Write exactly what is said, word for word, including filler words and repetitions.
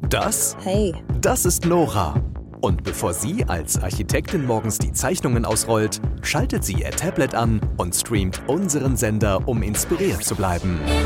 Das? Hey. Das ist Nora. Und bevor sie als Architektin morgens die Zeichnungen ausrollt, schaltet sie ihr Tablet an und streamt unseren Sender, um inspiriert zu bleiben.